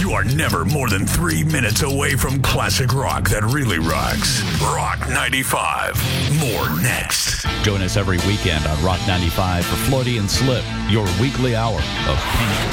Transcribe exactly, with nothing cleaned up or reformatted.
You are never more than three minutes away from classic rock that really rocks. Rock ninety-five. More next. Join us every weekend on Rock ninety-five for Floydie and Slip, your weekly hour of pink